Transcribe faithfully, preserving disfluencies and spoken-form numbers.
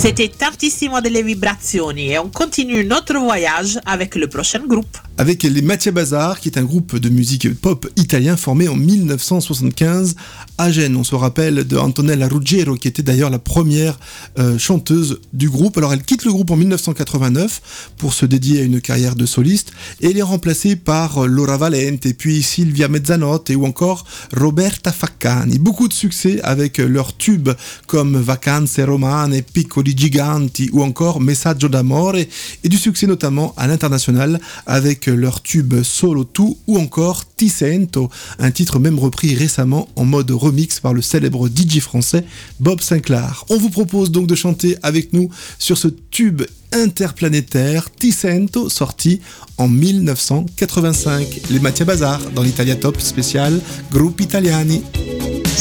C'était Tantissimo delle Vibrazioni et on continue notre voyage avec le prochain groupe. Avec les Mattia Bazar, qui est un groupe de musique pop italien formé en dix-neuf cent soixante-quinze à Gênes. On se rappelle de Antonella Ruggiero, qui était d'ailleurs la première euh, chanteuse du groupe. Alors elle quitte le groupe en dix-neuf cent quatre-vingt-neuf pour se dédier à une carrière de soliste et elle est remplacée par Laura Valente et puis Silvia Mezzanotte et ou encore Roberta Faccani. Beaucoup de succès avec leurs tubes comme Vacanze Romane, Piccoli Giganti ou encore Messaggio d'amore et du succès notamment à l'international avec leur tube Solo Tu ou encore Ti Sento, un titre même repris récemment en mode remix par le célèbre D J français Bob Sinclair. On vous propose donc de chanter avec nous sur ce tube interplanétaire Ti Sento, sorti en dix-neuf cent quatre-vingt-cinq. Les Mattia Bazar dans l'Italia Top spécial Gruppi Italiani.